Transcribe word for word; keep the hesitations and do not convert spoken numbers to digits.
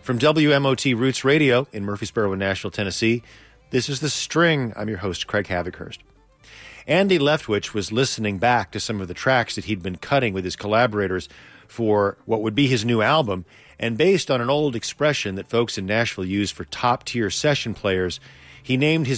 From W M O T Roots Radio in Murfreesboro, Nashville, Tennessee, this is The String. I'm your host, Craig Havikhurst. Andy Leftwich was listening back to some of the tracks that he'd been cutting with his collaborators for what would be his new album, and based on an old expression that folks in Nashville use for top-tier session players, he named his